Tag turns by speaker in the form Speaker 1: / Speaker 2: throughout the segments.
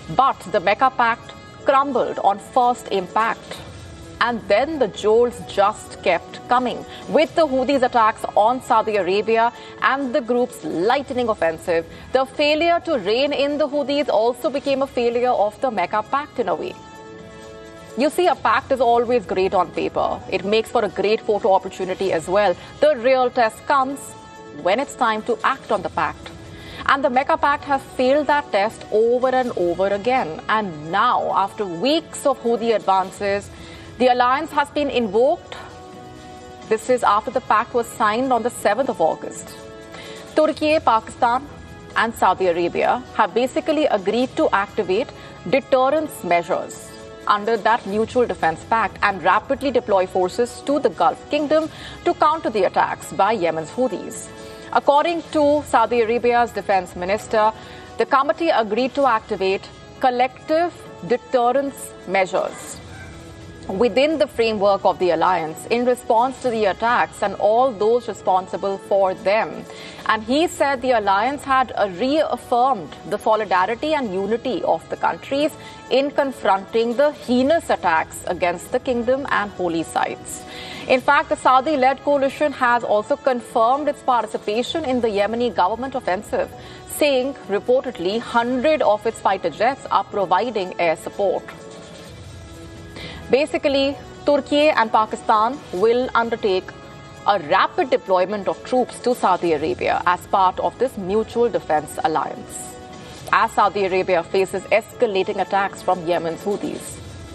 Speaker 1: But the Mecca Pact crumbled on first impact. And then the jolts just kept coming, with the Houthis' attacks on Saudi Arabia and the group's lightning offensive. The failure to rein in the Houthis also became a failure of the Mecca Pact in a way. You see, a pact is always great on paper. It makes for a great photo opportunity as well. The real test comes when it's time to act on the pact. And the Mecca Pact has failed that test over and over again. And now, after weeks of Houthi advances, the alliance has been invoked. This is after the pact was signed on the 7th of August. Turkey, Pakistan and Saudi Arabia have basically agreed to activate deterrence measures under that mutual defense pact and rapidly deploy forces to the Gulf Kingdom to counter the attacks by Yemen's Houthis. According to Saudi Arabia's defense minister, the committee agreed to activate collective deterrence measures within the framework of the alliance in response to the attacks and all those responsible for them. And he said the alliance had reaffirmed the solidarity and unity of the countries in confronting the heinous attacks against the kingdom and holy sites. In fact, the Saudi-led coalition has also confirmed its participation in the Yemeni government offensive, saying reportedly 100 of its fighter jets are providing air support. Basically, Turkey and Pakistan will undertake a rapid deployment of troops to Saudi Arabia as part of this mutual defense alliance, as Saudi Arabia faces escalating attacks from Yemen's Houthis.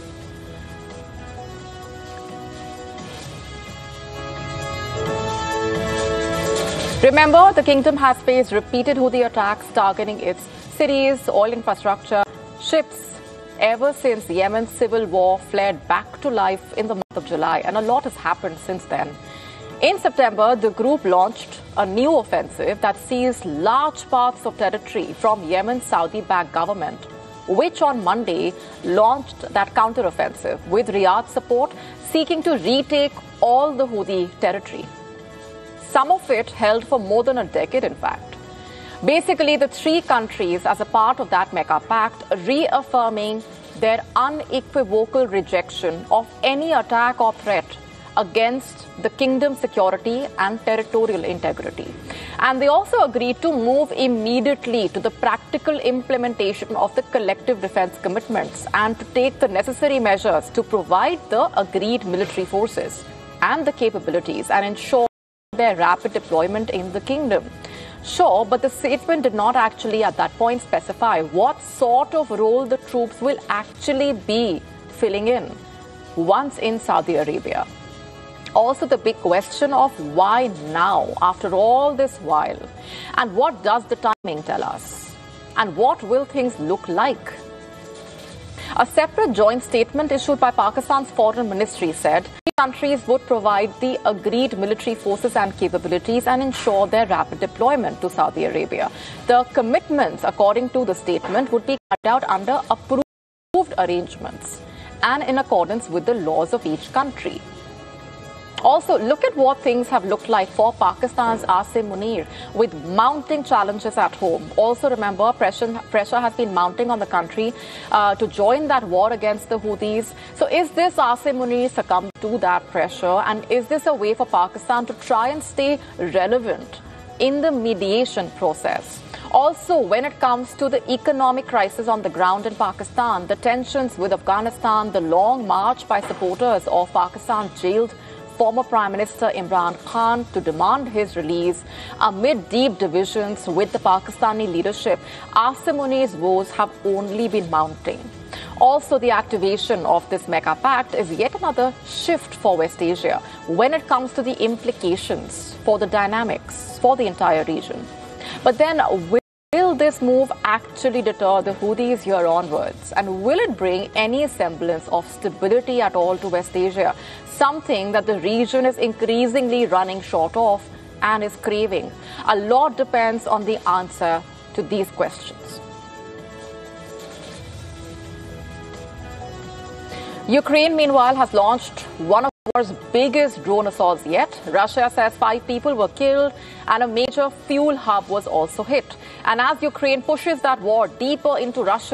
Speaker 1: Remember, the kingdom has faced repeated Houthi attacks targeting its cities, oil infrastructure, ships, ever since Yemen's civil war flared back to life in the month of July, and a lot has happened since then. In September, the group launched a new offensive that seized large parts of territory from Yemen's Saudi-backed government, which on Monday launched that counter-offensive with Riyadh support, seeking to retake all the Houthi territory. Some of it held for more than a decade, in fact. Basically, the three countries, as a part of that Mecca Pact, reaffirming their unequivocal rejection of any attack or threat against the kingdom's security and territorial integrity. And they also agreed to move immediately to the practical implementation of the collective defense commitments and to take the necessary measures to provide the agreed military forces and the capabilities and ensure their rapid deployment in the kingdom. Sure, but the statement did not actually at that point specify what sort of role the troops will actually be filling in once in Saudi Arabia. Also, the big question of why now, after all this while? And what does the timing tell us? And what will things look like? A separate joint statement issued by Pakistan's foreign ministry said countries would provide the agreed military forces and capabilities and ensure their rapid deployment to Saudi Arabia. The commitments, according to the statement, would be carried out under approved arrangements and in accordance with the laws of each country. Also, look at what things have looked like for Pakistan's Asim Munir with mounting challenges at home. Also, remember, pressure has been mounting on the country to join that war against the Houthis. So is this Asim Munir succumb to that pressure? And is this a way for Pakistan to try and stay relevant in the mediation process? Also, when it comes to the economic crisis on the ground in Pakistan, the tensions with Afghanistan, the long march by supporters of Pakistan jailed former Prime Minister Imran Khan to demand his release amid deep divisions with the Pakistani leadership, Asim Munir's woes have only been mounting. Also, the activation of this Mecca Pact is yet another shift for West Asia when it comes to the implications for the dynamics for the entire region. But then, will this move actually deter the Houthis here onwards? And will it bring any semblance of stability at all to West Asia? Something that the region is increasingly running short of and is craving. A lot depends on the answer to these questions. Ukraine, meanwhile, has launched one of the war's biggest drone assaults yet. Russia says 5 people were killed and a major fuel hub was also hit. And as Ukraine pushes that war deeper into Russian